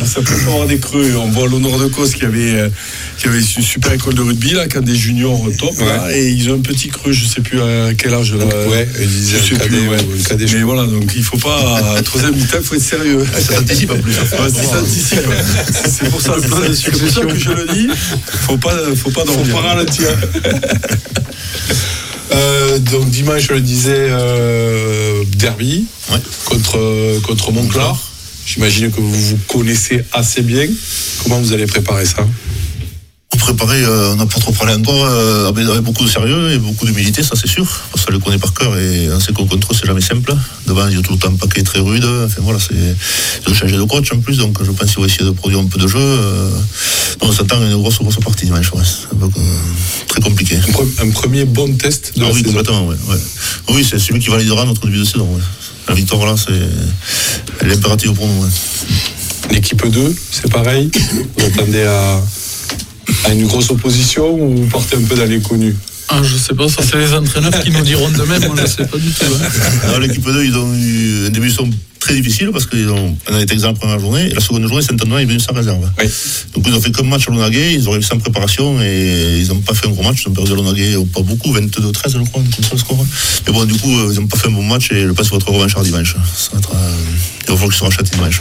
ça peut pas avoir des creux. On voit l'Honneur de Causse qui avait une super école de rugby là, quand des juniors top là, et ils ont un petit creux, je sais plus à quel âge là. Ouais, je sais plus. Mais voilà, donc il faut pas troisième mi-temps, il faut être sérieux. Ça s'anticipe en plus. Ça s'anticipe. C'est pour ça que je le dis. Faut pas dormir. Faut pas ralentir. Donc dimanche, je le disais, derby contre Montclar. J'imagine que vous vous connaissez assez bien. Comment vous allez préparer ça ? Préparé, on n'a pas trop parlé encore, avec beaucoup de sérieux et beaucoup d'humilité, ça c'est sûr, parce qu'on le connaît par cœur et on sait qu'on contre eux, c'est jamais simple. Devant, il y a tout le temps un paquet très rude, enfin voilà, c'est de changer de coach en plus, donc je pense qu'il va essayer de produire un peu de jeu. Donc on s'attend à une grosse partie dimanche, très compliqué. Un premier bon test de la saison. Complètement, ouais. Oui, c'est celui qui validera notre début de saison. Ouais. La victoire là, elle est impérative pour nous. Ouais. L'équipe 2, c'est pareil. Vous attendez à une grosse opposition ou vous partez un peu dans l'inconnu ? Je sais pas, ça c'est les entraîneurs qui nous diront de même, moi je sais pas du tout. Alors, l'équipe 2, ils ont eu un début de saison très difficile parce qu'on a été exempt la première journée et la seconde journée, Saint-Antoine est venu sans réserve. Oui. Donc ils ont fait qu'un match à Lonagé, ils ont réussi sans préparation et ils n'ont pas fait un gros match, ils ont perdu à Lonagé pas beaucoup, 22-13 je crois, comme ça le score. Mais bon, du coup, ils n'ont pas fait un bon match et je pense qu'il va être revanchard dimanche. Il va falloir qu'ils se rachètent dimanche.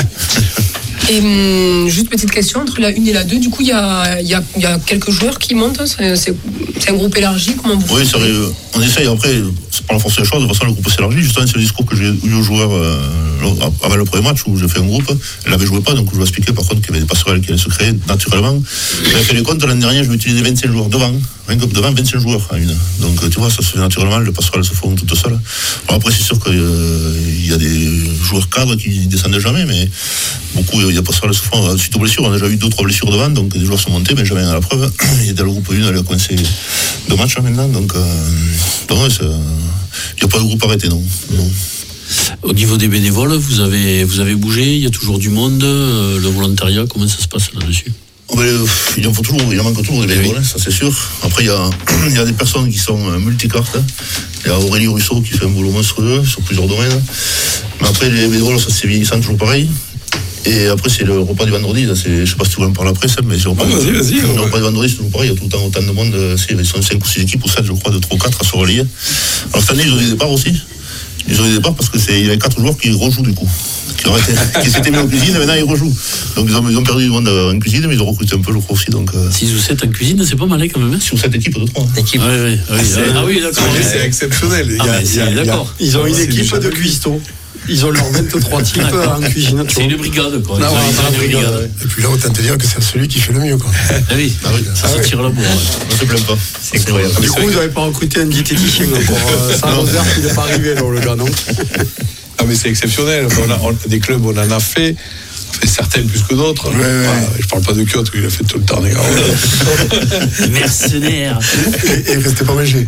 Et juste petite question, entre la 1 et la 2, du coup, il y a quelques joueurs qui montent, c'est un groupe élargi, comment vous faites ? Oui, on essaye, après, c'est pas la force des choses, de toute façon, le groupe s'élargit, justement, c'est le discours que j'ai eu aux joueurs avant le premier match où j'ai fait un groupe, elle avait joué pas, donc je vais expliquer par contre qu'il y avait des passerelles qui allaient se créer naturellement. J'avais fait les comptes, l'année dernière, je vais utiliser 25 joueurs devant, 25 joueurs à une. Donc tu vois, ça se fait naturellement, les passerelles se font toutes seules. Alors après, c'est sûr qu'il y a des joueurs cadres qui descendent jamais, mais beaucoup, il y a passerelles se font suite aux blessures. On a déjà eu 2-3 blessures devant, donc des joueurs sont montés, mais jamais à la preuve. Et dans le groupe 1, elle a coincé 2 matchs maintenant, donc il n'y a pas de groupe arrêté, non. Au niveau des bénévoles, vous avez bougé, il y a toujours du monde, le volontariat, comment ça se passe là-dessus ? Il manque toujours des bénévoles, ça c'est sûr. Après, il y a des personnes qui sont multicartes. Il y a Aurélie Rousseau qui fait un boulot monstrueux sur plusieurs domaines. Mais après, les bénévoles, ça c'est vieillissant, toujours pareil. Et après, c'est le repas du vendredi. Là, je ne sais pas si tu veux en parler après, mais c'est le repas, le repas du vendredi, c'est toujours pareil. Il y a tout le temps autant de monde. Ils sont 5 ou 6 équipes, ou 7, je crois, de 3 ou 4 à se relayer. Alors cette année, ils ont des départs aussi. Ils ont des départs parce qu'il y avait 4 joueurs qui rejouent du coup. Qui s'étaient mis en cuisine et maintenant ils rejouent. Donc ils ont perdu du monde en cuisine, mais ils ont recruté un peu, je crois aussi. Donc, 6 ou 7 en cuisine, c'est pas mal quand même. 6 ou 7 équipes de 3. Oui, d'accord. C'est exceptionnel. D'accord. Ils ont une équipe de cuistots. Ils ont leurs 23 types en cuisine. C'est une brigade, quoi. Et puis là, autant te dire que c'est celui qui fait le mieux, quoi. Ça se tire la bourre. On se plaint pas. C'est incroyable. Du coup, vous n'avez pas recruté un diététicien encore. Saint-Rosaire, il n'est pas arrivé, alors, le gars, non ? Ah, mais c'est exceptionnel. Des clubs, on en a fait. Certains plus que d'autres. Je parle pas de Kyoto, il a fait tout le temps, les gars. Mercenaire. Et restez pas mangé.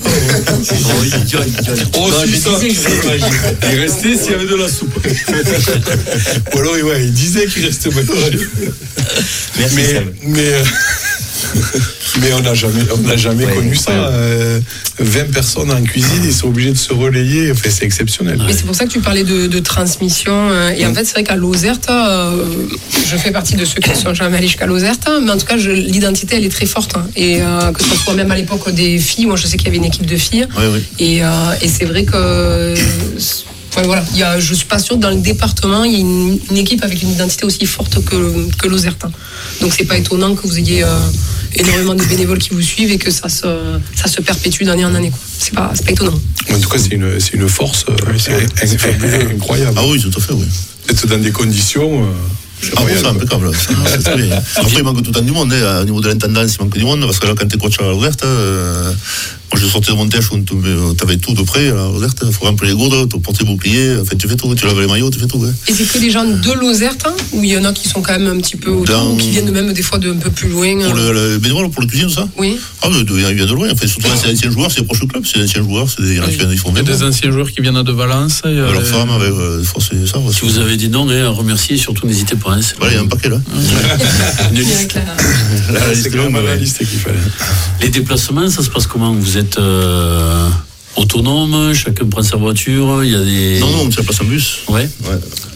Il restait s'il y avait de la soupe. Ou alors, il disait qu'il restait pas mais on n'a jamais connu ça. 20 personnes en cuisine, ils sont obligés de se relayer. Enfin, c'est exceptionnel. Mais c'est pour ça que tu parlais de transmission. Et en fait, c'est vrai qu'à Lozerte, je fais partie de ceux qui ne sont jamais allés jusqu'à Lozerte. Mais en tout cas, l'identité, elle est très forte. Et que ce soit même à l'époque des filles, moi je sais qu'il y avait une équipe de filles. Oui. Et c'est vrai que... voilà, je ne suis pas sûre que dans le département, il y ait une équipe avec une identité aussi forte que Lozerte. Donc c'est pas étonnant que vous ayez énormément de bénévoles qui vous suivent et que ça se perpétue d'année en année. C'est pas étonnant. En tout cas, c'est une force incroyable. Ah oui, tout à fait, oui. Être dans des conditions... c'est impeccable. C'est très bien. Après, il manque tout le temps du monde. Au niveau de l'intendance, il manque du monde. Parce que là, quand tu es coach à la Lozerte, moi je sortais de mon tèche où tu avais tout de près. À la Lozerte, il faut remplir les gourdes, tu portes les boucliers. Enfin, tu fais tout. Tu laves les maillots, tu fais tout. Ouais. Et c'est que des gens de Lozerte, ou il y en a qui sont quand même un petit peu autour, ou qui viennent même des fois d'un peu plus loin. Pour le bénévole, pour le cuisine, ça ? Oui. Ah, il vient de loin. Enfin, surtout, c'est anciens joueurs, c'est proche du club. C'est des anciens joueurs. Il y a des anciens joueurs qui viennent de Valence. Leurs femmes, avec c'est ça. Si vous avez des noms à remercier, surtout n'hésitez pas. Voilà, il y a un paquet là. Une liste. C'est quand même la liste qu'il fallait. Les déplacements, ça se passe comment ? Vous êtes autonome, chacun prend sa voiture, il y a des... Non, on se déplace en bus. Ouais.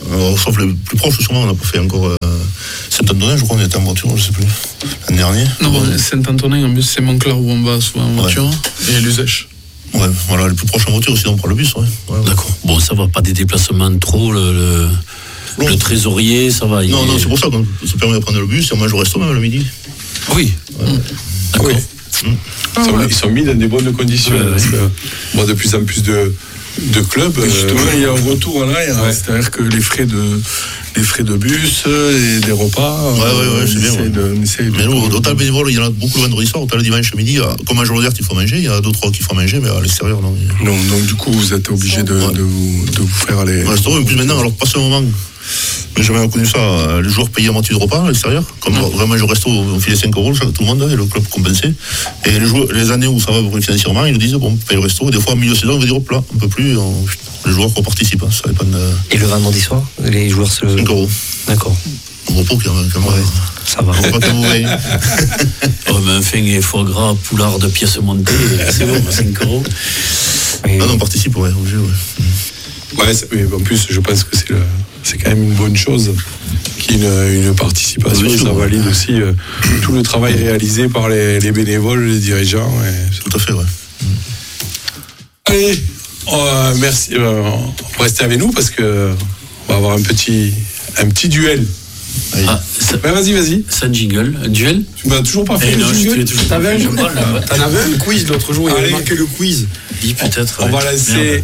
sauf les plus proches, sûrement, on n'a pas fait encore Saint-Antonin, je crois, on était en voiture, je sais plus, l'année dernière. Non, Saint-Antonin, en plus, c'est Montclar où on va souvent en voiture, et Luzèche. Ouais, voilà, les plus proches en voiture, sinon on prend le bus, ouais. D'accord. Bon, ça va, pas des déplacements trop, le trésorier, ça va. Non, c'est pour ça, donc, ça permet de prendre le bus, et on mange au resto même le midi. Oui. D'accord. Oui. Ils sont mis dans des bonnes conditions. Parce que, moi, de plus en plus de clubs. Justement, il y a un retour en arrière. C'est-à-dire que les frais de bus, et des repas. C'est bien. Mais nous, au total bénévole, il y en a beaucoup le vendredi soir. Au total, le dimanche midi, comme à Jour-Lozerte, il faut manger. Il y a 2-3 qui font manger, mais à l'extérieur, non. Donc, du coup, vous êtes obligé de vous faire les. En plus, maintenant, alors, pas seulement. Mais j'avais connu ça, les joueurs payaient à moitié de repas à l'extérieur. Comme vraiment, je resto, on filait 5 €, tout le monde, et le club compensait. Et les années où ça va financièrement, ils nous disent, bon, on paye le resto. Et des fois, au milieu de saison, on va dire, hop là, on peut plus. Les joueurs reparticipent. Ça dépend de... Et le vendredi soir, les joueurs se. 5 €. D'accord. On repos quand même. Ça va. Pas comme vous voyez. Mais enfin, foie gras, poulard de pièces montées, c'est bon, 5 €. Ah non, on participe, obligé, mais en plus, je pense que c'est quand même une bonne chose qu'il y ait une participation. Ça valide aussi tout le travail réalisé par les bénévoles, les dirigeants. Tout à fait, ouais. Allez, merci. Restez avec nous parce que on va avoir un petit duel. Vas-y. C'est un jingle, un duel. Tu m'as toujours pas fait le jingle. T'en avais un quiz l'autre jour, il avait marqué le quiz. Dis peut-être. On va lancer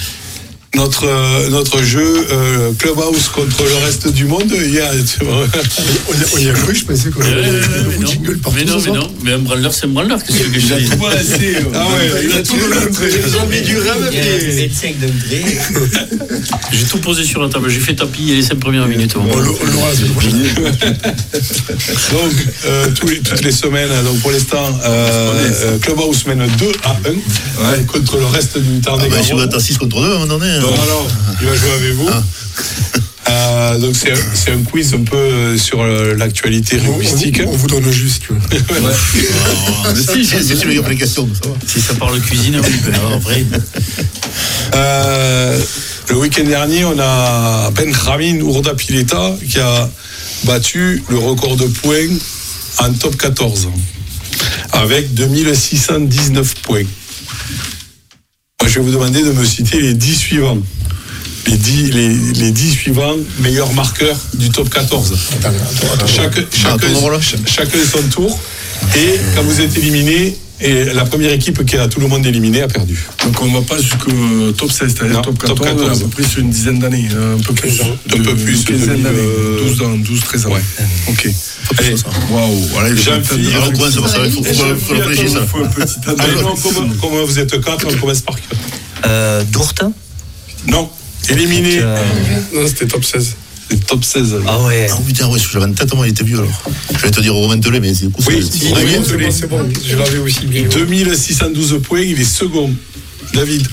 notre jeu Clubhouse contre le reste du monde. On y a cru, je pensais qu'on avait le jingle partout. Mais un branleur, c'est un branleur. Qu'est-ce que je dis? Tout balancé. Il a tout montré. J'ai du rêve. J'ai tout posé sur la table. J'ai fait tapis les 5 premières minutes. On l'aura la semaine prochaine. Donc, toutes les semaines, donc pour l'instant, Clubhouse mène 2-1 contre le reste du Tarn-et-Garonne. Si on est à 6 contre 2 à un moment donné. Non, il va jouer avec vous. Donc c'est un quiz un peu sur l'actualité linguistique. On vous donne le jus si tu veux. Si tu veux y questions, ça va. Si ça parle cuisine, oui, après. Le week-end dernier, on a Benjamin Urdapileta qui a battu le record de points en top 14 avec 2619 points. Moi, je vais vous demander de me citer les 10 suivants. Les 10 suivants meilleurs marqueurs du top 14. Chacun son tour. Et quand vous êtes éliminé, et la première équipe qui a tout le monde éliminé a perdu. Donc on ne va pas jusqu'au top 16, c'est-à-dire top 14, à peu près sur une dizaine d'années. Un peu plus. Un peu plus. Une quinzaine d'années. 12-13 ans. Ouais. Ok. Allez, waouh. Jean-Philippe. Alors, comment ça va ça? Il faut réfléchir, ça. Comment vous êtes 4, on commence par 4. Dourtin? Non. Éliminé. Non, c'était top 16. Top 16. Ah ouais. Ah putain, ouais, j'avais une tête, moi, il était vieux alors. J'allais te dire Romain Tellet, mais c'est coup. Oui, c'est bon, je l'avais aussi. 2612 points, il est second. David.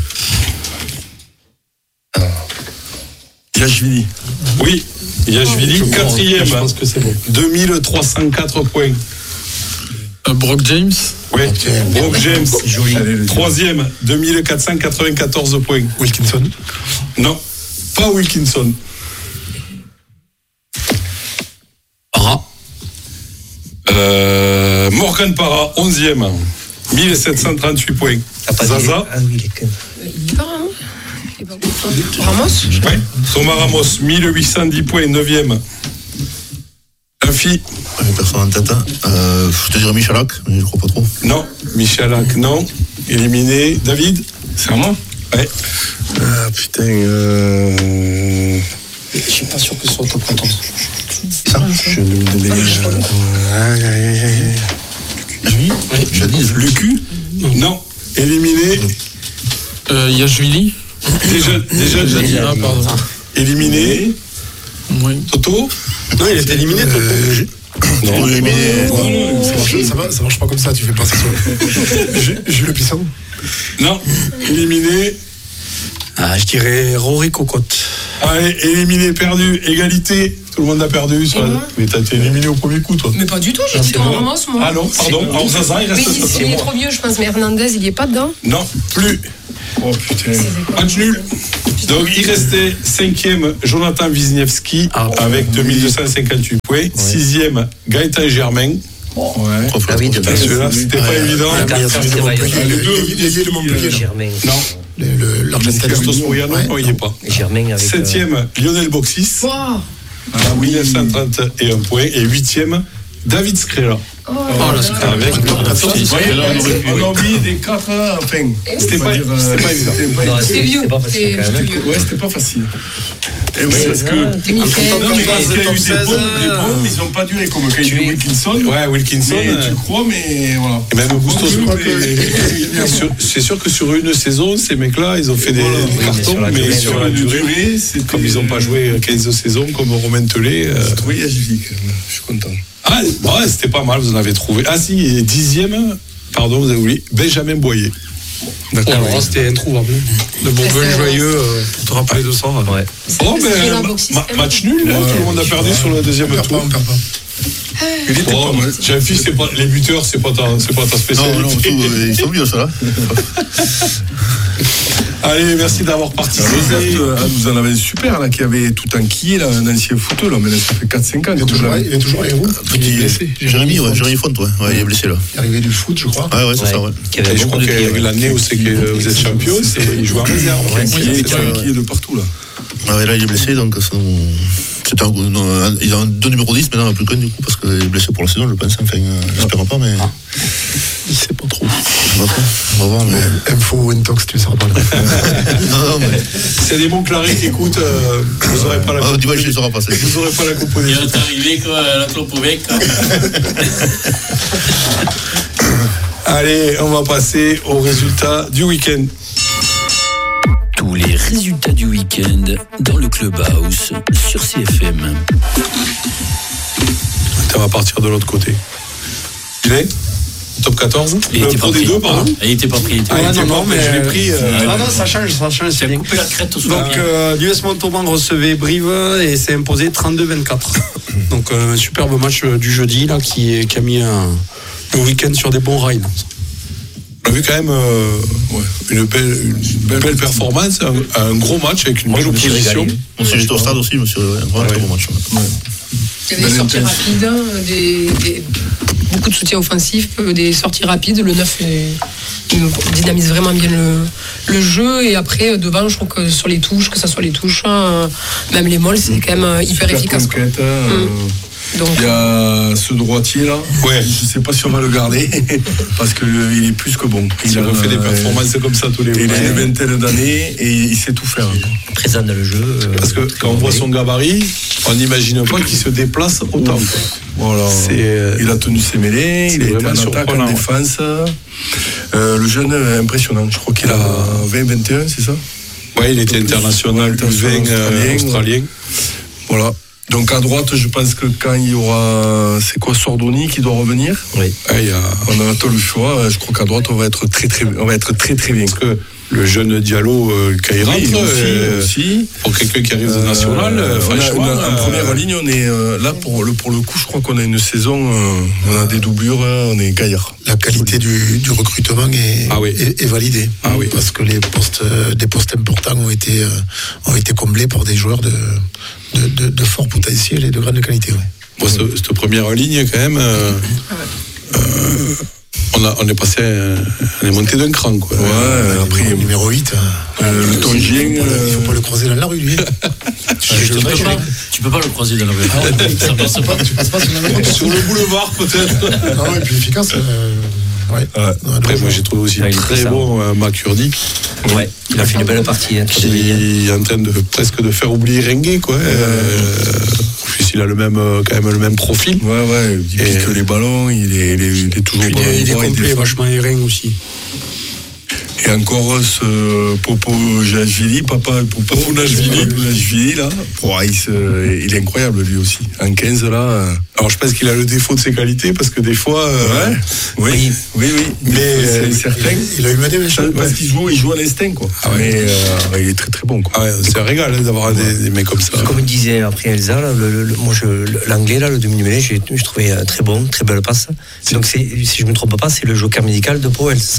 Yachvili. Oui, Yachvili, quatrième. Je pense que c'est bon. 2304 points. Brock James. Oui, Brock James. Troisième, 2494 points. Wilkinson. Non, pas Wilkinson. Para. Morgan Parra, 11e. 1738 points. Zaza. Il est pas Ramos. Ramos. Oui. Thomas Ramos, 1810 points, 9e. Infi. Personne en tête. Je te dirais Michalak, mais je crois pas trop. Non. Michalak, non. Éliminé. David. C'est à moi? Ouais. Putain. Je suis pas sûr que ce soit au top 14. Ça Je vais me donner. Lucu. Non. Éliminé. Yachvili. Déjà dit. Ah, pardon. Éliminé. Oui. Toto. Non, il est éliminé. Non, éliminé. Ça marche pas comme ça, tu fais pas ça. Jules Puissant. Non. Éliminé. Ah, je dirais Rory Cocotte. Allez, éliminé, perdu, égalité. Tout le monde a perdu. Mais t'as été éliminé au premier coup, toi. Mais pas du tout, j'ai dit Ramos, moi. Ah non, pardon. Alors Zaza, il reste. Il est trop vieux, je pense, mais Hernandez, il y est pas dedans. Non, plus. Oh putain. Match nul. Donc il restait 5e Jonathan Wisniewski avec 2258 points. 6e Gaëtan Germain. Ouais. Ah oui, de Celui-là, c'était pas évident. Les deux de Montpellier. Germain. Non. L'Argentin. Christos Moyano, non, il n'y est pas. Germain avec. 7e Lionel Boxis. Wow. 931 points. Et 8e David Skrela. Avec On a oublié des 4. Enfin, c'était pas évident. C'est vieux. C'est pas facile quand même. ouais, c'était pas facile. Et oui, parce que. Michael. Non, mais parce qu'il y a eu des bons, mais ils n'ont pas duré, comme quand il y a eu Wilkinson. Ouais, Wilkinson. Tu crois, mais voilà. Et même Bustos. C'est sûr que sur une saison, ces mecs-là, ils ont fait des cartons, mais sur la durée, comme ils n'ont pas joué 15 saisons, comme Romain Tellet. J'ai trouvé Yajivic, je suis content. Ah, ouais, c'était pas mal, vous en avez trouvé. Ah si, et 10e, pardon, vous avez oublié, Benjamin Boyer. D'accord. Alors, c'était introuvable. Le Bourgogne joyeux, pour te rappeler de ça. Ouais. Oh, mais match nul, là, tout le monde a perdu sur le deuxième tour. On perd pas. Il était pas mal. Jean-Philippe, les buteurs, c'est pas ta spécialité. Non, ils sont mieux, ça, là. Allez, merci d'avoir participé. Vous en avez un super, là, qui avait tout enquillé, là, un ancien footeux, là, mais là, ça fait 4-5 ans. Il est toujours avec vous. Il est blessé. Jérémy Font, ouais, il est blessé, là. Il est arrivé du foot, je crois. Ouais, c'est ça, ouais. Et je crois que l'année où c'est que vous êtes champion, il joue en réserve. Il est enquillé de partout, là. Ouais, là, il est blessé, donc ils ont 2 numéros 10, mais non, plus qu'un du coup, parce qu'il est blessé pour la saison, je pense. Enfin, j'espère pas, mais. Il sait pas trop. On va voir, mais. Info, Intox, tu ne sauras pas. Non, mais. C'est des bons clarés qui écoutent, vous n'aurez pas la Ah, dimanche, il sera passé. Vous n'aurez pas la Il composition. est arrivé, quoi, la clope au bec. Allez, on va passer aux résultats du week-end. Tous les résultats du week-end dans le Clubhouse sur CFM. On va partir de l'autre côté. Il est top 14. Il était pas des pris. deux, pardon. Il était pas pris. Non, mais je l'ai pris. non, ça change, c'est bien. Coupé la crête au soir. Donc, l'US Montauban recevait Brive et s'est imposé 32-24. Donc, un superbe match du jeudi là, qui a mis le week-end sur des bons rails. On a vu quand même une belle performance, un gros match avec une belle opposition. Monsieur, j'étais au stade aussi, monsieur. Un très bon match. Il y avait des sorties rapides, beaucoup de soutien offensif, des sorties rapides. Le 9 dynamise vraiment bien le jeu. Et après, devant, je trouve que sur les touches, que ce soit les touches, même les molles, c'est quand même hyper efficace. Donc, il y a ce droitier là, je ne sais pas si on va le garder parce qu'il est plus que bon. Il a refait des performances comme ça tous les week-ends. Il a une vingtaine d'années et il sait tout faire. Présent dans le jeu. Parce que quand on voit son gabarit, on n'imagine pas qu'il se déplace autant. Voilà. Il a tenu ses mêlées, il est en attaque, en défense. Le jeune est impressionnant, je crois qu'il a 20-21, c'est ça? Oui, il était international U20 australien. Voilà. Donc à droite, je pense que quand il y aura, c'est quoi, Sordoni qui doit revenir. Oui. On a tout le choix. Je crois qu'à droite, on va être très bien. Parce que le jeune Diallo, quand il rentre, aussi. Pour quelqu'un qui arrive de national, franchement. En première ligne, on est là pour le coup. Je crois qu'on a une saison, on a des doublures, on est gaillard. La qualité du recrutement est validée. Ah oui. Parce que des postes importants ont été comblés par des joueurs de fort potentiel et de grande qualité. Bon, cette première ligne, quand même, on est passé, on est monté d'un cran, quoi. Ouais, après, numéro 8. Le Tongien. Il ne faut pas le croiser dans la rue, lui. Tu peux pas le croiser dans la rue. Ça passe pas. Tu passes pas sur le boulevard, peut-être. Non, et puis efficace. Après, moi, j'ai trouvé aussi très bon Makurdi. Ouais, il a fait une belle partie. Qui est en train presque de faire oublier Rengué, quoi. Il a quand même le même profil. Ouais, il pique les ballons, il est toujours bon. Il est complet, vachement aérien aussi. Et encore ce Popo Najvili, Papa Popo Najvili, là. Il est incroyable, lui aussi. En 15, là. Alors, je pense qu'il a le défaut de ses qualités, parce que des fois. Oui. Mais c'est certain. Il a eu des méchants. Parce qu'il joue à l'instinct, quoi. Mais il est très très bon, quoi. C'est un régal d'avoir des mecs comme ça. Comme disait après Elsa, là, l'anglais, là, le demi-mêlée, je trouvais très bon, très belle passe. Donc, si je ne me trompe pas, c'est le joker médical de Powell, c'est ça?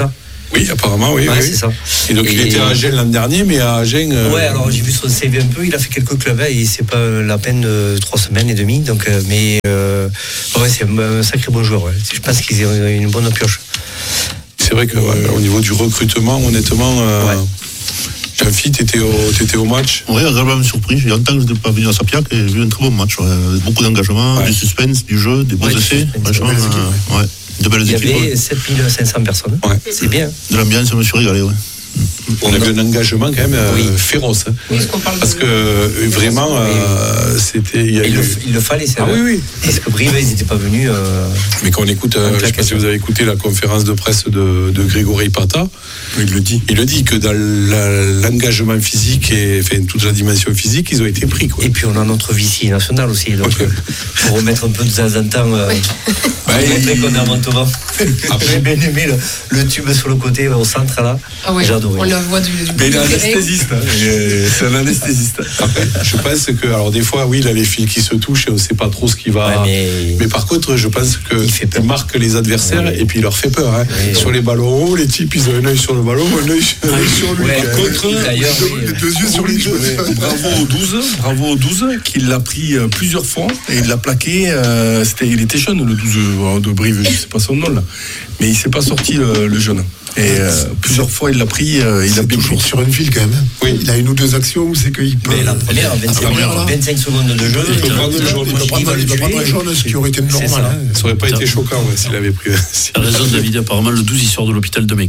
Oui, apparemment, oui. Ouais, c'est ça. Et donc, il était à Agen l'an dernier, mais à Agen... Ouais, alors j'ai vu son CV un peu, il a fait quelques clubs, et c'est pas la peine de 3 semaines et demie, donc, ouais, c'est un sacré bon joueur, ouais. Je pense qu'ils ont une bonne pioche. C'est vrai qu'au niveau du recrutement, honnêtement... Jean-Phi, t'étais au match. Oui, agréablement surpris. Il y a longtemps que je n'étais pas venu à Sapiac et j'ai vu un très bon match. Beaucoup d'engagement, du suspense, du jeu, des beaux essais. De belles équipes. Il y avait 7500 personnes. Ouais. C'est bien. De l'ambiance, je me suis régalé. Ouais. On avait un engagement quand même féroce. Hein. Oui, parce que vraiment, c'était. Il le fallait, c'est vrai. Oui. Parce que Brive, ils n'étaient pas venus. Mais quand on écoute, je ne sais pas si vous avez écouté la conférence de presse de Grégory Pata, il le dit que dans l'engagement physique et toute la dimension physique, ils ont été pris. Quoi. Et puis on a notre vici national aussi. Donc, pour remettre un peu de temps en temps, qu'on est à Montauban. Après, j'ai bien aimé le tube sur le côté, au centre là. Ah ouais. On la voit du mais il est anesthésiste. C'est un anesthésiste. Après, je pense que, alors des fois, oui, il a les fils qui se touchent et on ne sait pas trop ce qui va. Ouais, mais par contre, je pense qu'il marque les adversaires et puis il leur fait peur. Hein. Sur les ballons hauts, les types, ils ont un œil sur le ballon, un œil sur lui. Par contre, les deux yeux sur les deux. Bravo au 12, qu'il l'a pris plusieurs fois et il l'a plaqué. Il était jeune, le 12 de Brive, je ne sais pas son nom là. Mais il ne s'est pas sorti, le jeune. Et plusieurs fois, il l'a pris. Il a toujours sur une file quand même. Oui. Il a une ou deux actions où c'est qu'il peut. Mais la première, 25 secondes de jeu. Il peut prendre le jaune, ce qui aurait été normal. Ça n'aurait pas été choquant s'il avait pris. T'as raison, David. Apparemment, le 12, il sort de l'hôpital demain.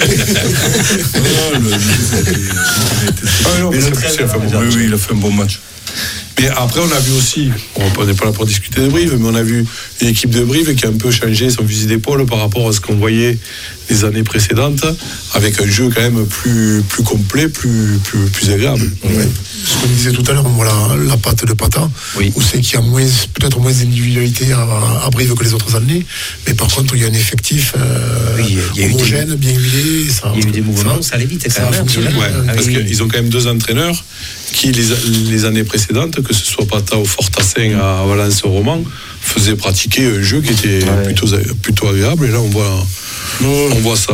Il a fait un bon match. Mais après, on a vu aussi, on n'est pas là pour discuter de Brive, mais on a vu une équipe de Brive qui a un peu changé son fusil d'épaule par rapport à ce qu'on voyait les années précédentes, avec un jeu quand même plus complet, plus agréable. Ouais. Ce qu'on disait tout à l'heure, on voit la patte de Pata, où c'est qu'il y a peut-être moins d'individualité à Brive que les autres années, mais par contre, il y a un effectif homogène, bien huilé. Il y a eu des mouvements, ça allait vite. Ça a fonctionné. Parce qu'ils ont quand même 2 entraîneurs qui, les années précédentes, que ce soit Pata ou Fortassin à Valence-Roman, faisaient pratiquer un jeu qui était plutôt agréable. Et là, on voit ça.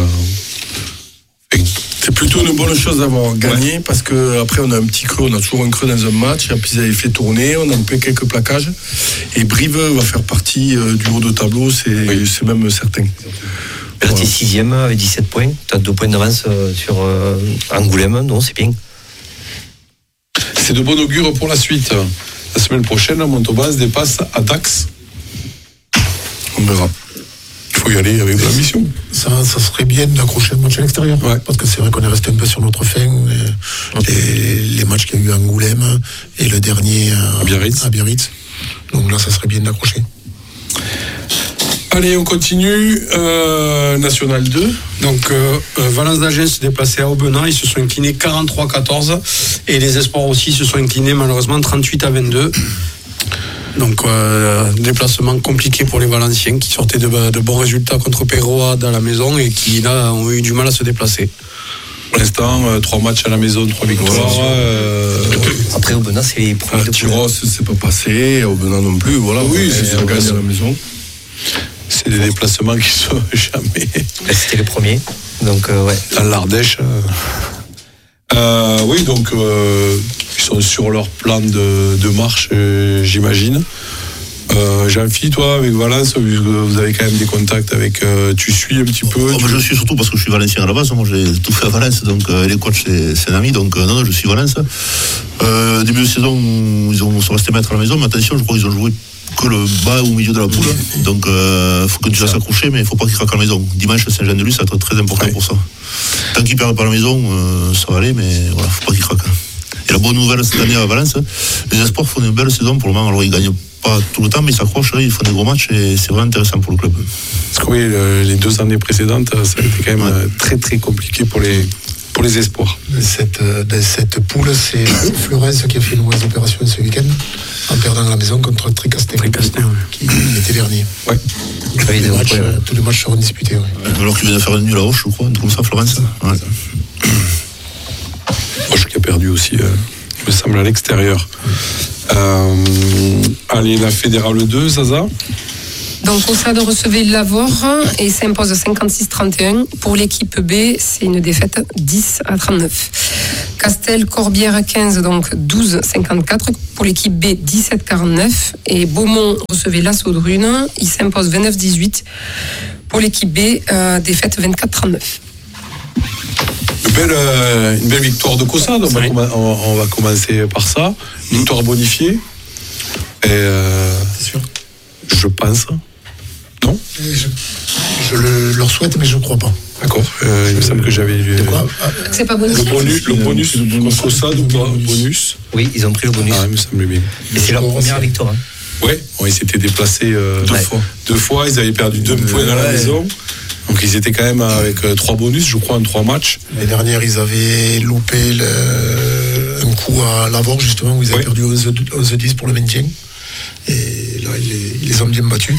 C'est plutôt une bonne chose d'avoir gagné parce qu'après on a un petit creux, on a toujours un creux dans un match. Et puis ils avaient fait tourner, on a un peu quelques plaquages. Et Brive va faire partie du haut de tableau, c'est même certain. Berthier 6e avec 17 points. Tu as 2 points d'avance sur Angoulême, non, c'est bien. C'est de bon augure pour la suite. La semaine prochaine, Montauban se dépasse à Dax. On verra. Il faut y aller avec de la mission. Ça serait bien d'accrocher un match à l'extérieur. Ouais. Parce que c'est vrai qu'on est resté un peu sur notre fin. Les matchs qu'il y a eu à Angoulême et le dernier à Biarritz. Donc là, ça serait bien d'accrocher. Allez, on continue. National 2. Donc, Valence d'Agen se déplaçait à Aubenas. Ils se sont inclinés 43-14. Et les Espoirs aussi se sont inclinés malheureusement 38-22. Donc, déplacement compliqué pour les Valenciens qui sortaient de bons résultats contre Péroade à la maison et qui, là, ont eu du mal à se déplacer. Pour l'instant, 3 matchs à la maison, 3 victoires. Après, Aubenas, c'est les premiers de Tyros, c'est pas passé. Aubenas non plus. Voilà. Oui, c'est ça. Gagné à la maison. C'est des déplacements qui sont jamais. C'était les premiers. Donc, dans l'Ardèche. Oui, donc ils sont sur leur plan de marche, j'imagine. Jean-Phi, toi, avec Valence, vous avez quand même des contacts avec. Tu suis un petit peu. Je suis surtout parce que je suis valencien à la base. Moi, j'ai tout fait à Valence, donc les coachs, c'est un ami. Donc, non, je suis Valence. Début de saison, ils sont restés maîtres à la maison, mais attention, je crois qu'ils ont joué que le bas au milieu de la poule. Donc, il faut que tu vas s'accrocher, mais il ne faut pas qu'ils craquent à la maison. Dimanche, Saint-Jean-de-Luz, ça va être très important pour ça. Tant qu'ils ne perdent pas à la maison, ça va aller, mais voilà, il ne faut pas qu'ils craquent. Et la bonne nouvelle cette année à Valence, les Espoirs font une belle saison pour le moment. Alors, ils ne gagnent pas tout le temps, mais ils s'accrochent, ils font des gros matchs et c'est vraiment intéressant pour le club. Parce que oui, les 2 années précédentes, ça a été quand même très très compliqué pour les Espoirs. Dans cette poule, c'est Flores qui a fait une mauvaise opération ce week-end en perdant la maison contre Tricastin, qui était dernier. Ouais. Tous les matchs seront disputés. Ouais. Alors qu'il vient de faire une nulle à Roche, je crois, comme ça, Florence. Ouais. Roche qui a perdu aussi, il me semble, à l'extérieur. Allez, la Fédérale 2, Zaza. Donc Caussade recevait Lavore et s'impose 56-31. Pour l'équipe B, c'est une défaite 10-39. Castel, Corbière 15, donc 12-54. Pour l'équipe B, 17-49. Et Beaumont recevait La Saudrune. Il s'impose 29-18. Pour l'équipe B, défaite 24-39. Une belle victoire de Caussade. On va commencer par ça. Victoire bonifiée. Et c'est sûr. Je pense. Non ? Je leur souhaite, mais je ne crois pas. D'accord. Il me semble que j'avais lu. C'est pas bonifié. Le bonus contre Caussade ou pas ? Bonus ? Oui, ils ont pris le bonus. Ah, il me semblait bien. Et c'est leur première victoire. Oui, ils s'étaient déplacés deux fois. Ils avaient perdu 2 points à la maison. Donc ils étaient quand même avec 3 bonus, je crois, en 3 matchs. L'année dernière, ils avaient loupé un coup à Lavore, justement, où ils avaient perdu 11-10 pour le maintien. Et là, ils les ont bien battus.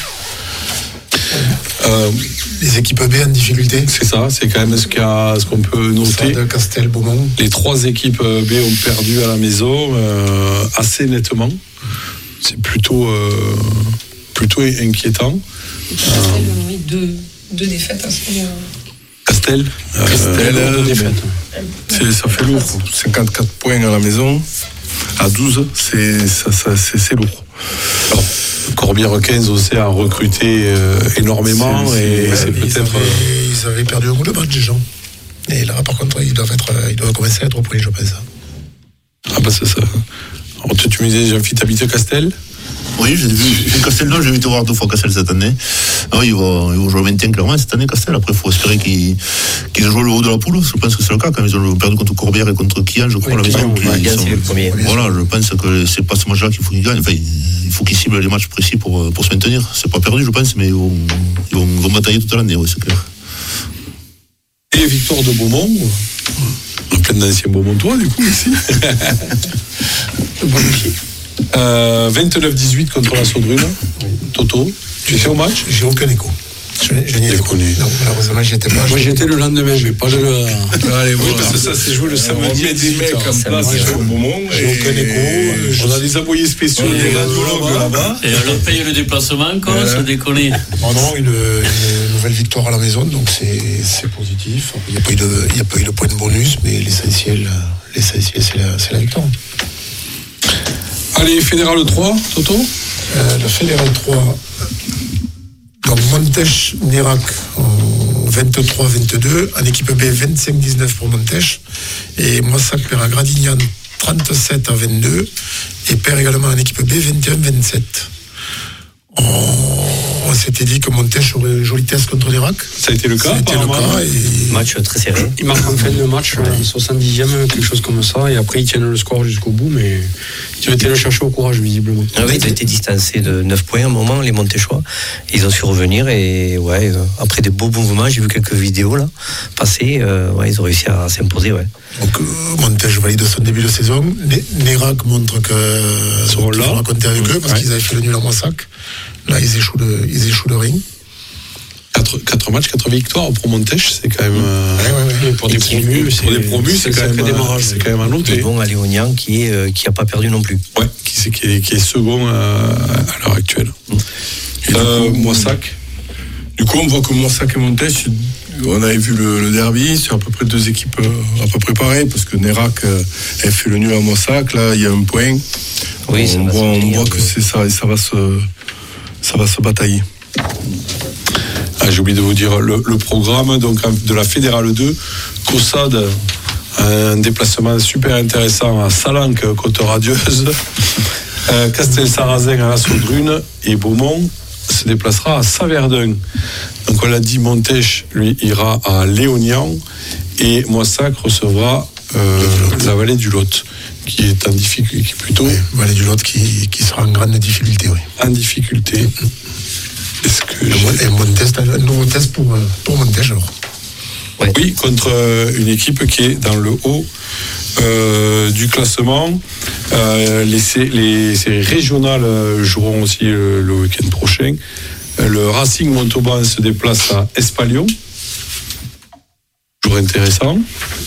Les équipes B en difficulté. C'est ça, c'est quand même ce qu'on peut noter. Caussade, Castel, Beaumont. Les 3 équipes B ont perdu à la maison assez nettement. C'est plutôt inquiétant. Castel, oui, deux défaites à ce moment. Castel, 2 défaites. Ça fait lourd. 54 points à la maison. À 12, c'est lourd. Alors, Corbière 15 aussi a recruté énormément et c'est peut-être. Ils avaient perdu un coup de match déjà. Et là, par contre, ils doivent commencer à être au point, je pense. Ah bah c'est ça. Alors, tu me disais, Jean-Philippe, t'habites à Castel ? Oui, j'ai vu Castel, j'ai été voir 2 fois Castel cette année. Ah, ils vont jouer le maintien clairement cette année, Castel. Après, il faut espérer qu'ils jouent le haut de la poule. Je pense que c'est le cas quand ils ont perdu contre Corbière et contre Kian, je crois, à la maison. C'est le premier. Voilà, je pense que c'est pas ce match-là qu'il faut qu'ils gagnent. Enfin, il faut qu'ils ciblent les matchs précis pour se maintenir. C'est pas perdu, je pense, mais ils vont batailler toute l'année, c'est clair. Et victoire de Beaumont. Plein d'anciens Beaumontois, du coup, ici. 29-18 contre la Saudrune. Toto, tu étais au match ? J'ai aucun écho. Je n'y ai pas. Non, malheureusement, j'y étais pas. Moi, j'étais le lendemain, mais pas le. Allez, oui, parce que ça s'est joué le samedi. Des mecs en place au Beaumont. J'ai aucun écho. On a des envoyés spéciaux, des radiologues là-bas. Et on leur paye le déplacement, quoi, ça déconne. Non, une nouvelle victoire à la maison, donc c'est positif. Il n'y a pas eu de point de bonus, mais l'essentiel, c'est la victoire. Allez, Fédéral 3, Toto. Le Fédéral 3, donc Montèche, Nérac, 23-22. En équipe B, 25-19 pour Montèche. Et Moissac perd à Gradignan, 37-22. Et perd également en équipe B, 21-27. On s'était dit que Montèche aurait un joli test contre Nérac. Ça a été le cas. Et match très serré. Ils marquent en fin de match, 70e, quelque chose comme ça, et après ils tiennent le score jusqu'au bout, mais ils ont été le chercher au courage, visiblement. Ah oui, ils ont été distancés de 9 points à un moment, les Montéchois. Ils ont su revenir, et après des beaux mouvements, j'ai vu quelques vidéos là, passer, ils ont réussi à s'imposer. Ouais. Donc Montèche valide son début de saison. Nérac montre qu'ils vont raconter avec eux, parce qu'ils avaient fait le nul à Moissac. Là, ils échouent de ring. 4 matchs, 4 victoires pour Montèche, c'est quand même. Pour des promus, c'est quand même un noter. Et bon, à Léognan qui n'a pas perdu non plus. Ouais, qui est second à l'heure actuelle. Moissac. Du coup, on voit que Moissac et Montèche, on avait vu le derby, c'est à peu près 2 équipes à peu près pareilles, parce que Nérac a fait le nul à Moissac, là, il y a un point. Oui, on voit que c'est ça, et ça va se batailler. J'ai oublié de vous dire le programme donc, de la Fédérale 2. Caussade, un déplacement super intéressant à Salanque, Côte-Radieuse. Castel-Sarrazin à la Saudrune. Et Beaumont se déplacera à Saverdun. Donc on l'a dit, Montèche, lui, ira à Léognan. Et Moissac recevra la vallée du Lot, qui est en difficulté, qui est plutôt. Oui, vallée du Lot qui sera en grande difficulté, oui. En difficulté. Est-ce que un nouveau test pour Montèche alors. Ouais. Oui, contre une équipe qui est dans le haut du classement. Les séries régionales joueront aussi le week-end prochain. Le Racing Montauban se déplace à Espalion. Toujours intéressant.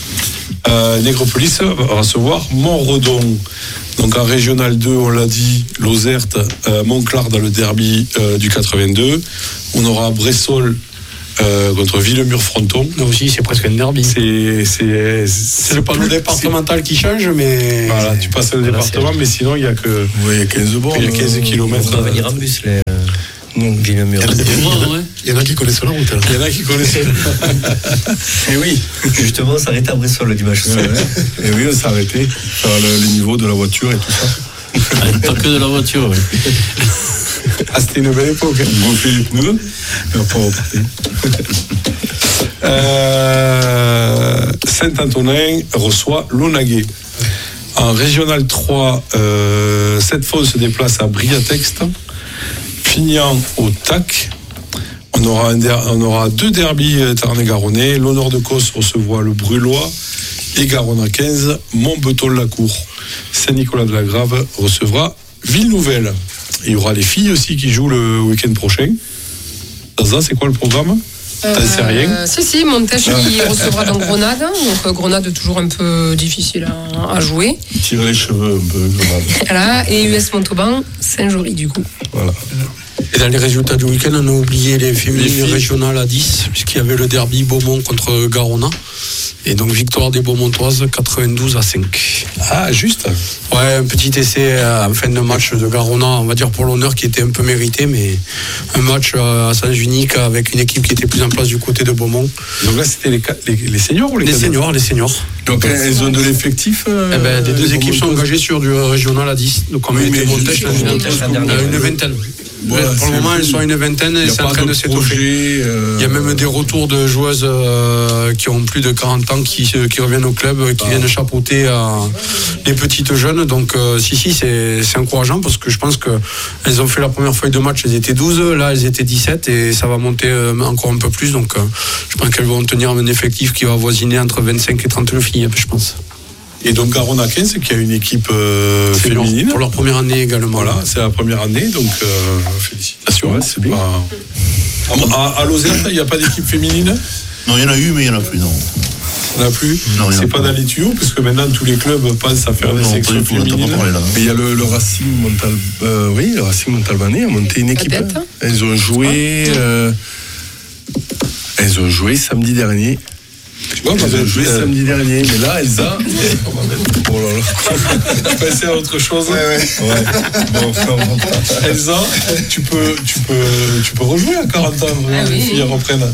Négropolis va recevoir Montredon. Donc en régional 2, on l'a dit, Lozère, Montclar dans le derby du 82. On aura Bressol contre Villemur-Fronton. Là aussi, c'est presque un derby. C'est le panneau départemental qui change, mais. Voilà, tu passes le département, mais sinon, il y a que. Oui, il y a 15 bornes. Il y a 15 km. On va venir en bus, les. Non, Villemur. Il y en a qui connaissent la route. Il y en a qui connaissent. Et oui, justement, on s'arrête à Bressol le dimanche. Et oui, on s'est arrêté sur le niveau de la voiture et tout ça. Pas que de la voiture, oui. Ah, c'était une belle époque. On fait les pneus et après on repartait. Saint-Antonin reçoit Launaguet. En régional 3, Cette-Fosse se déplace à Briatext. Fignan au TAC. On aura 2 derbys tarn-et-garonnais. L'Honneur de Causse recevra le Brulois et Garonne à 15, Montbeton-la-Cour. Saint-Nicolas-de-la-Grave recevra Ville-Nouvelle. Il y aura les filles aussi qui jouent le week-end prochain. Zaza, c'est quoi le programme? T'en sais rien? Si, Montèche qui recevra donc Grenade. Donc Grenade toujours un peu difficile à jouer. Tire les cheveux un peu, Grenade. Voilà, et US Montauban, Saint-Jory du coup. Voilà. Et dans les résultats du week-end, on a oublié les féminines régionales à 10, puisqu'il y avait le derby Beaumont contre Garonna. Et donc victoire des Beaumontoises 92-5. Ah, juste. Ouais, un petit essai en fin de match de Garonna, on va dire pour l'honneur, qui était un peu mérité, mais un match à sens unique avec une équipe qui était plus en place du côté de Beaumont. Donc là, c'était les seniors ou les cadets? Les seniors. Donc elles ont de l'effectif les deux équipes sont engagées sur du régional à 10. Donc on était monté une vingtaine. Voilà, pour le moment, elles sont à une vingtaine et c'est en train de s'étoffer. Il y a même des retours de joueuses qui ont plus de 40 ans qui reviennent au club, qui viennent chapeauter les petites jeunes. Donc c'est encourageant parce que je pense qu'elles ont fait la première feuille de match, elles étaient 12, là elles étaient 17 et ça va monter encore un peu plus. Donc je pense qu'elles vont tenir un effectif qui va avoisiner entre 25 et 30 filles, je pense. Et donc Garonne à 15 qui a une équipe féminine. Pour leur première année également. Voilà, c'est la première année, donc félicitations. Ouais, c'est bien. À Lozère, il n'y a pas d'équipe féminine? Non, il y en a eu, mais il n'y en a plus, non. Il n'y en a plus? Non, c'est pas dans les tuyaux, parce que maintenant tous les clubs pensent à faire des sections féminines. Mais il y a le Racing Montalbanais a monté une équipe. Elles ont joué samedi dernier. Elles ont joué samedi dernier, mais là, Elsa. Oh là là. Tu passais à autre chose? Ouais. Bon, Elsa, tu peux rejouer à 40 ans, les filles reprennent.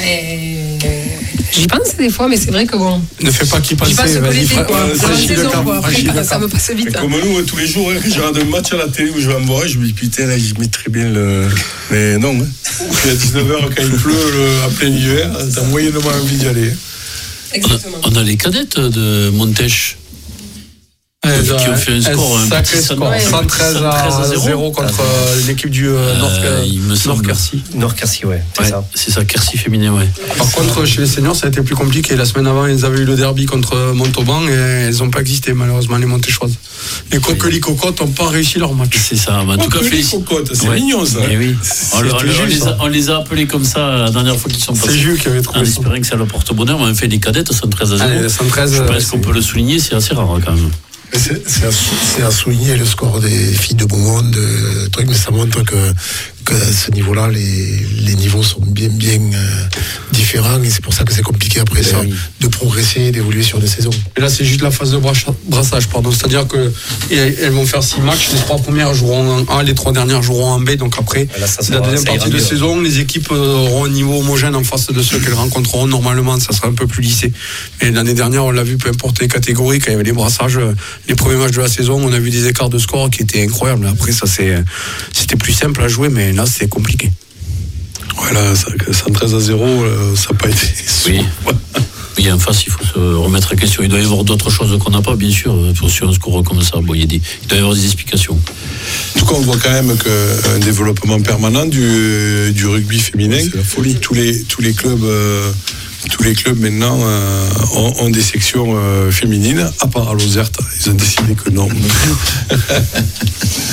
J'y pense des fois, mais c'est vrai que bon. Ne fais pas qu'il passe. J'y passe que l'été, quoi. Ça me passe vite. Comme nous, tous les jours, je regarde un match à la télé où je vais me voir et je me dis putain, là, je mets très bien le. Mais non. Puis à 19h, quand il pleut en plein hiver, t'as moyennement envie d'y aller. Exactement. On a les cadettes de Montèche. Qui ont fait un score sacré score, 113-0 contre l'équipe du Nord-Quercy. Nord-Quercy, ouais, c'est ça, Quercy féminin, ouais. Par contre, chez les seniors, ça a été plus compliqué. La semaine avant, ils avaient eu le derby contre Montauban et elles n'ont pas existé, malheureusement, les Montéchoises. Les Coquelicocottes n'ont pas réussi leur match. C'est ça, en tout cas, c'est mignon, ça. Oui. On les a appelés comme ça la dernière fois qu'ils sont passés. C'est Jules qui avait trouvé ça. En espérant que ça leur porte bonheur, mais on a fait des cadettes 113-0. 113, je pense qu'on peut le souligner, c'est assez rare quand même. C'est à souligner le score des filles de Beaumont, mais ça montre que à ce niveau-là, les niveaux sont bien différents et c'est pour ça que c'est compliqué après ça de progresser et d'évoluer sur des saisons. Et là, c'est juste la phase de brassage, c'est-à-dire que elles vont faire 6 matchs, les 3 premières joueront en A, les 3 dernières joueront en B, donc après, c'est la deuxième partie de saison, les équipes auront un niveau homogène en face de ceux qu'elles rencontreront. Normalement, ça sera un peu plus lissé. Mais l'année dernière, on l'a vu, peu importe les catégories, quand il y avait les brassages, les premiers matchs de la saison, on a vu des écarts de score qui étaient incroyables. Après, c'était plus simple à jouer, mais là, c'est compliqué. Voilà, 113-0, ça n'a pas été. Oui, en face, il faut se remettre en question. Il doit y avoir d'autres choses qu'on n'a pas, bien sûr, sur un score comme ça. Bon, il doit y avoir des explications. En tout cas, on voit quand même qu'un développement permanent du rugby féminin. C'est la folie. Tous les clubs maintenant ont des sections féminines, à part à Lozère, ils ont décidé que non.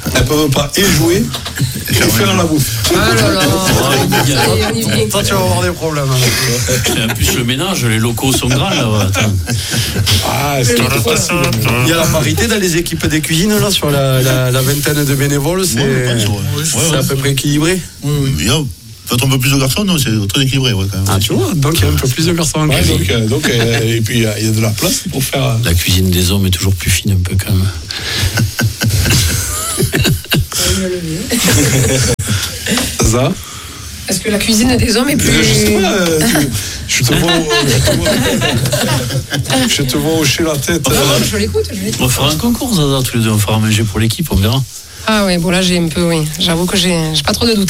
elles ne peuvent pas jouer et faire la bouffe. Ah là là. Toi, tu vas avoir des problèmes. Et en plus, le ménage, les locaux sont grands là. Ah, c'est pas facile. Il y a la parité dans les équipes des cuisines, là, sur la vingtaine de bénévoles, c'est à peu près équilibré. Oui. Il y a peut-être un peu plus de garçons, non, c'est très équilibré. Ouais, quand même. Ah, tu vois, donc il y a un peu plus de garçons en cuisine. Et puis il y a de la place pour faire. La cuisine des hommes est toujours plus fine un peu quand même. Ça. Est-ce que la cuisine des hommes est plus... Je sais pas, je te vois hocher la tête. Je l'écoute. On va faire un concours, Zaza, tous les deux. On fera manger pour l'équipe, on verra. Ah ouais, bon là j'ai un peu, oui. J'avoue que j'ai pas trop de doutes.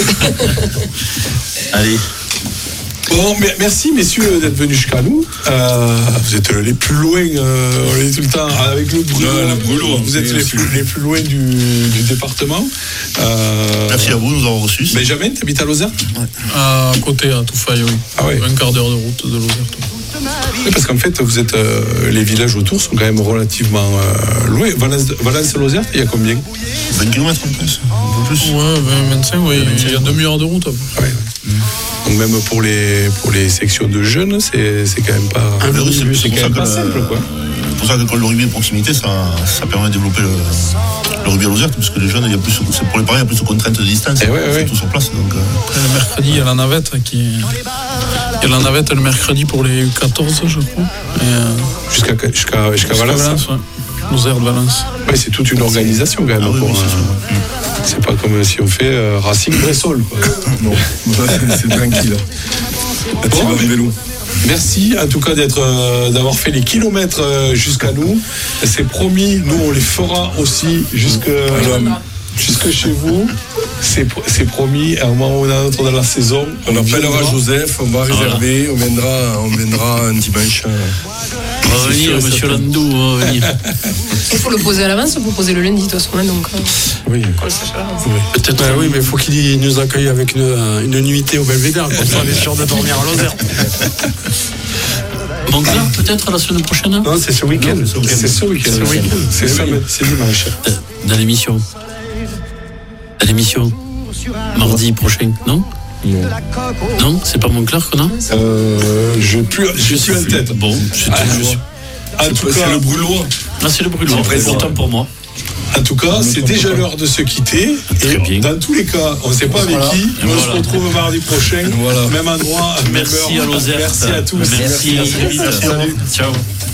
Allez. Bon, merci messieurs d'être venus jusqu'à nous. Vous êtes les plus loin, on est tout le temps avec le brûlot. Vous êtes les plus loin du département. Merci à vous de nous avoir reçus. Benjamin, t'habites à Lozère? À côté, à Touffaille, oui. Ah ouais. Un quart d'heure de route de Lozère. Oui, parce qu'en fait, vous êtes, les villages autour sont quand même relativement loin. Valence-Lozère, il y a combien? 20 km en plus. Un peu plus. Ouais, 25, oui. Il y a 2 heures de route. Ouais. Donc même pour les sections de jeunes, c'est quand même pas... C'est quand même pas simple, quoi. C'est pour ça que le rugby de proximité, ça permet de développer le rugby à Lozère, parce que les jeunes, pour les parents, il y a plus de contraintes de distance. C'est tout sur place. Donc, Après, le mercredi, il y a la navette Il y a la navette le mercredi pour les U14, je crois. Jusqu'à Valence. Lozère de Valence. Oui, c'est toute une organisation quand même. C'est pas comme si on fait Racing-Bressol. Non, c'est tranquille. Bon, vélo. Merci en tout cas d'avoir fait les kilomètres jusqu'à nous. C'est promis, nous on les fera aussi jusque chez vous. C'est promis, à un moment ou à un autre dans la saison. On appellera Joseph, on va réserver, on viendra un dimanche. On va venir, monsieur Landou, on va venir. Il faut le poser à l'avance ou vous posez le lundi de toute façon, donc oui. qu'on le sache à l'avance. Peut-être, oui, mais il faut qu'il nous accueille avec une nuitée au Belvédère, comme ça on est sûr de dormir à Lozère. Donc là, peut-être la semaine prochaine? Non, c'est ce week-end. C'est ce week-end. C'est dimanche. Dans l'émission. Mardi prochain, non? Non, c'est pas Montclar qu'on a? Je suis en tête. Bon, en tout cas, c'est le brûloir. Ah, c'est le brûloir. Autant pour moi. En tout cas, c'est déjà l'heure de se quitter. Et dans tous les cas, on ne sait pas avec qui. On se retrouve mardi prochain. Même endroit, même heure. Merci à Lozère. Merci à tous. Merci. Salut. Ciao.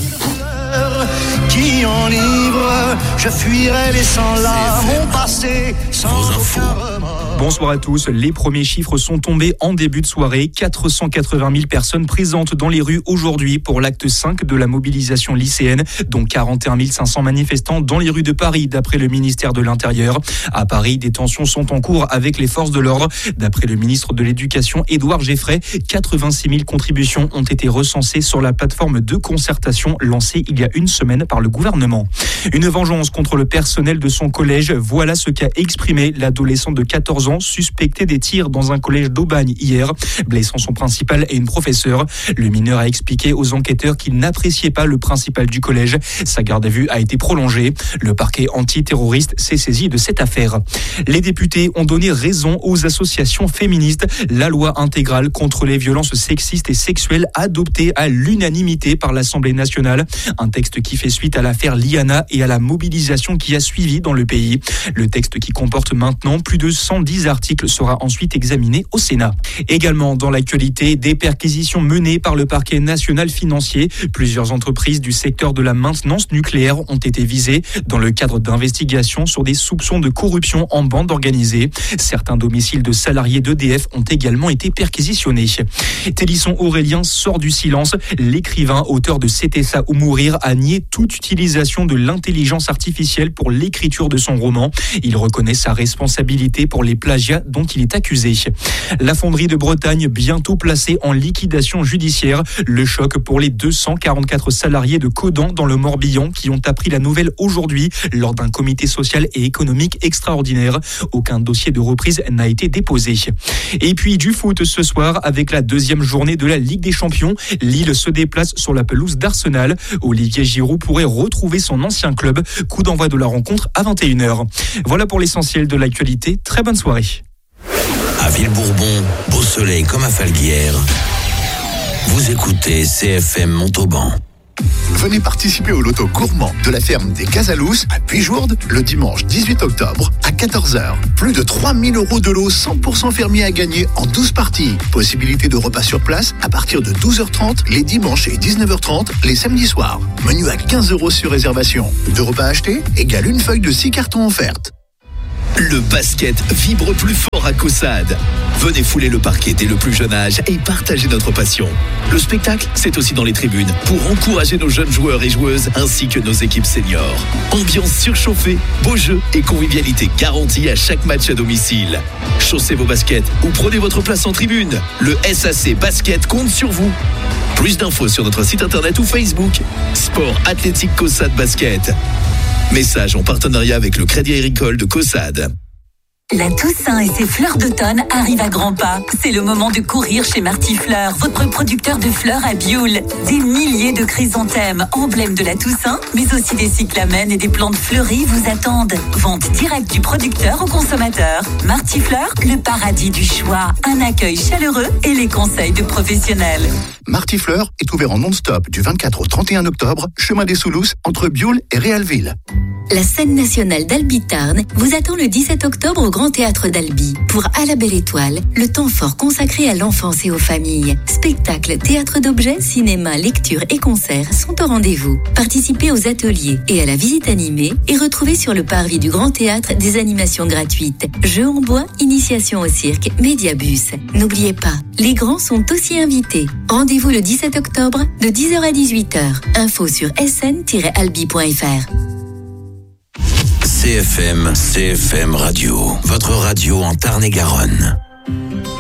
Qui enivre, je fuirai laissant là mon passé sans Bonsoir à tous. Les premiers chiffres sont tombés en début de soirée. 480 000 personnes présentes dans les rues aujourd'hui pour l'acte 5 de la mobilisation lycéenne, dont 41 500 manifestants dans les rues de Paris, d'après le ministère de l'Intérieur. À Paris, des tensions sont en cours avec les forces de l'ordre. D'après le ministre de l'Éducation, Édouard Geffray, 86 000 contributions ont été recensées sur la plateforme de concertation lancée il y a une semaine par le gouvernement. Une vengeance contre le personnel de son collège, voilà ce qu'a exprimé l'adolescent de 14 ans suspecté des tirs dans un collège d'Aubagne hier, blessant son principal et une professeure. Le mineur a expliqué aux enquêteurs qu'il n'appréciait pas le principal du collège. Sa garde à vue a été prolongée. Le parquet antiterroriste s'est saisi de cette affaire. Les députés ont donné raison aux associations féministes. La loi intégrale contre les violences sexistes et sexuelles adoptée à l'unanimité par l'Assemblée nationale. Un texte qui fait suite à l'affaire Liana et à la mobilisation qui a suivi dans le pays. Le texte qui comporte maintenant plus de 110 articles sera ensuite examiné au Sénat. Également dans l'actualité, des perquisitions menées par le parquet national financier. Plusieurs entreprises du secteur de la maintenance nucléaire ont été visées dans le cadre d'investigations sur des soupçons de corruption en bande organisée. Certains domiciles de salariés d'EDF ont également été perquisitionnés. Télisson Aurélien sort du silence. L'écrivain, auteur de C'était ça ou mourir, a nié toute utilisation de l'intelligence artificielle pour l'écriture de son roman. Il reconnaît sa responsabilité pour les plagiats plagiat dont il est accusé. La fonderie de Bretagne bientôt placée en liquidation judiciaire. Le choc pour les 244 salariés de Codan dans le Morbihan qui ont appris la nouvelle aujourd'hui lors d'un comité social et économique extraordinaire. Aucun dossier de reprise n'a été déposé. Et puis du foot ce soir avec la deuxième journée de la Ligue des Champions. Lille se déplace sur la pelouse d'Arsenal. Olivier Giroud pourrait retrouver son ancien club. Coup d'envoi de la rencontre à 21h. Voilà pour l'essentiel de l'actualité. Très bonne soirée. À Villebourbon, beau soleil comme à Falguière. Vous écoutez CFM Montauban. Venez participer au loto gourmand de la ferme des Casalous à Puijourde le dimanche 18 octobre à 14h. Plus de 3000 € de lot 100% fermier à gagner en 12 parties. Possibilité de repas sur place à partir de 12h30 les dimanches et 19h30 les samedis soirs. Menu à 15 € sur réservation. 2 repas achetés égale une feuille de 6 cartons offertes. Le basket vibre plus fort à Caussade. Venez fouler le parquet dès le plus jeune âge et partagez notre passion. Le spectacle, c'est aussi dans les tribunes pour encourager nos jeunes joueurs et joueuses ainsi que nos équipes seniors. Ambiance surchauffée, beaux jeux et convivialité garantie à chaque match à domicile. Chaussez vos baskets ou prenez votre place en tribune. Le SAC Basket compte sur vous. Plus d'infos sur notre site internet ou Facebook. Sport Athlétique Caussade Basket. Message en partenariat avec le Crédit Agricole de Caussade. La Toussaint et ses fleurs d'automne arrivent à grands pas. C'est le moment de courir chez Martifleur, votre producteur de fleurs à Bioul. Des milliers de chrysanthèmes, emblèmes de la Toussaint, mais aussi des cyclamènes et des plantes fleuries vous attendent. Vente directe du producteur au consommateur. Martifleur, le paradis du choix. Un accueil chaleureux et les conseils de professionnels. Martifleur est ouvert en non-stop du 24 au 31 octobre, chemin des Soulous, entre Bioul et Réalville. La scène nationale d'Albi-Tarn vous attend le 17 octobre au Grand Théâtre d'Albi pour À la Belle Étoile, le temps fort consacré à l'enfance et aux familles. Spectacles, théâtre d'objets, cinéma, lecture et concerts sont au rendez-vous. Participez aux ateliers et à la visite animée et retrouvez sur le parvis du Grand Théâtre des animations gratuites. Jeux en bois, initiation au cirque, médiabus. N'oubliez pas, les grands sont aussi invités. Rendez-vous le 17 octobre de 10h à 18h. Info sur sn-albi.fr. CFM Radio, votre radio en Tarn-et-Garonne.